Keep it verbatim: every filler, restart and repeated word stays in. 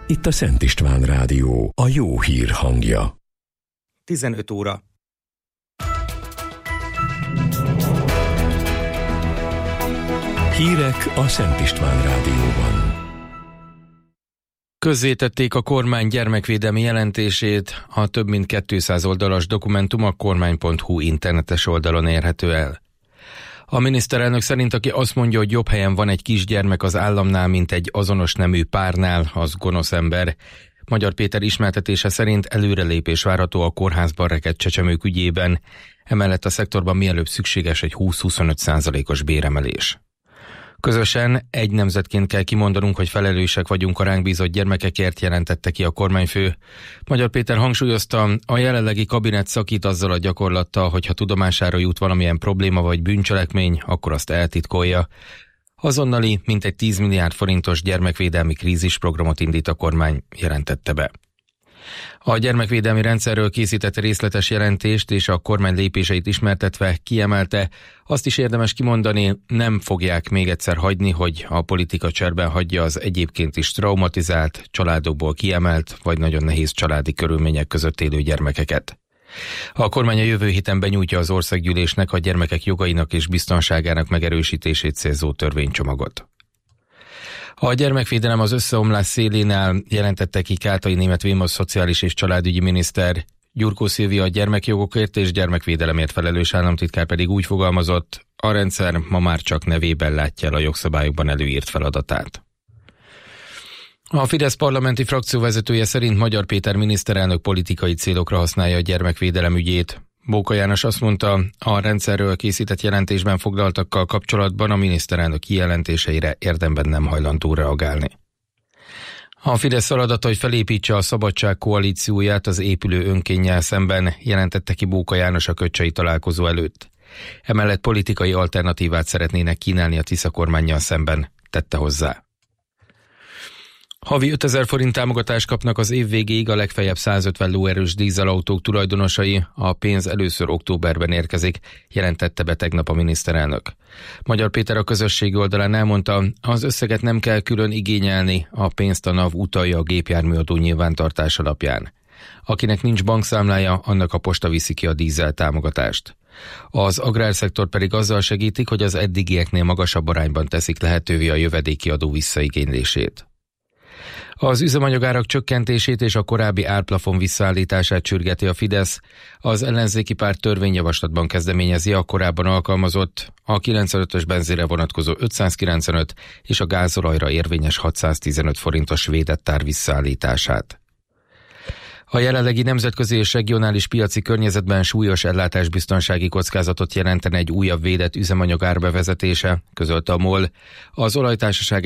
Itt a Szent István Rádió, a jó hír hangja. tizenöt óra. Hírek a Szent István Rádióban. Közzétették a kormány gyermekvédelmi jelentését, a több mint kétszáz oldalas dokumentum a kormány pont hu internetes oldalon érhető el. A miniszterelnök szerint, aki azt mondja, hogy jobb helyen van egy kisgyermek az államnál, mint egy azonos nemű párnál, az gonosz ember. Magyar Péter ismertetése szerint előrelépés várható a kórházban rekedt csecsemők ügyében, emellett a szektorban mielőbb szükséges egy húsz-huszonöt százalékos béremelés. Közösen egy nemzetként kell kimondanunk, hogy felelősek vagyunk a ránk bízott gyermekekért, jelentette ki a kormányfő. Magyar Péter hangsúlyozta, a jelenlegi kabinet szakít azzal a gyakorlattal, hogy ha tudomására jut valamilyen probléma vagy bűncselekmény, akkor azt eltitkolja. Azonnali, mintegy tíz milliárd forintos gyermekvédelmi krízisprogramot indít a kormány, jelentette be. A gyermekvédelmi rendszerről készített részletes jelentést és a kormány lépéseit ismertetve kiemelte, azt is érdemes kimondani, nem fogják még egyszer hagyni, hogy a politika cserben hagyja az egyébként is traumatizált, családokból kiemelt vagy nagyon nehéz családi körülmények között élő gyermekeket. A kormány a jövő héten benyújtja az országgyűlésnek a gyermekek jogainak és biztonságának megerősítését célzó törvénycsomagot. A gyermekvédelem az összeomlás szélén áll, jelentette ki Kátai Németh Vilmos szociális és családügyi miniszter. Gyurkó Szilvia a gyermekjogokért és gyermekvédelemért felelős államtitkár pedig úgy fogalmazott, a rendszer ma már csak nevében látja el a jogszabályokban előírt feladatát. A Fidesz parlamenti frakcióvezetője szerint Magyar Péter miniszterelnök politikai célokra használja a gyermekvédelem ügyét. Bóka János azt mondta, a rendszerről készített jelentésben foglaltakkal kapcsolatban a miniszterelnök kijelentéseire érdemben nem hajlandó reagálni. A Fidesz feladata, hogy felépítse a Szabadság koalícióját az épülő önkénnyel szemben, jelentette ki Bóka János a köcsei találkozó előtt. Emellett politikai alternatívát szeretnének kínálni a Tisza kormánnyal szemben, tette hozzá. Havi ötezer forint támogatást kapnak az év végéig a legfeljebb százötven lóerős dízelautók tulajdonosai, a pénz először októberben érkezik, jelentette be tegnap a miniszterelnök. Magyar Péter a közösségi oldalán elmondta, az összeget nem kell külön igényelni, a pénzt a NAV utalja a gépjárműadó nyilvántartás alapján. Akinek nincs bankszámlája, annak a posta viszi ki a dízel támogatást. Az agrárszektor pedig azzal segítik, hogy az eddigieknél magasabb arányban teszik lehetővé a jövedéki adó visszaigénylését. Az üzemanyagárak csökkentését és a korábbi árplafon visszaállítását sürgeti a Fidesz. Az ellenzéki párt törvényjavaslatban kezdeményezi a korábban alkalmazott, a kilencvenötös benzinre vonatkozó ötszázkilencvenöt és a gázolajra érvényes hatszáztizenöt forintos védett ár visszaállítását. A jelenlegi nemzetközi és regionális piaci környezetben súlyos ellátásbiztonsági kockázatot jelentene egy újabb védett üzemanyag ár bevezetése, közölte a MOL. Az olajtársaság